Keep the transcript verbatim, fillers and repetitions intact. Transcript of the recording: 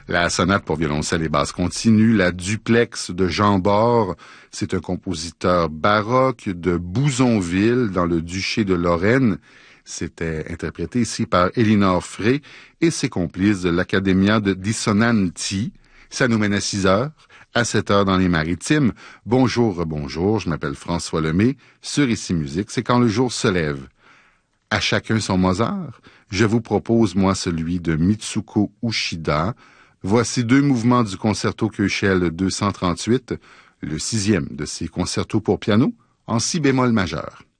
La sonate pour violoncelle et basse continue, la duplex de Jean Bord, c'est un compositeur baroque de Bouzonville, dans le duché de Lorraine. C'était interprété ici par Elinor Frey et ses complices de l'Accademia de Dissonanti. Ça nous mène à six heures, à sept heures dans les Maritimes. Bonjour, bonjour, je m'appelle François Lemay. Sur Ici Musique, c'est quand le jour se lève. À chacun son Mozart. Je vous propose, moi, celui de Mitsuko Uchida. Voici deux mouvements du concerto Köchel deux cent trente-huit, le sixième de ses concertos pour piano, en si bémol majeur.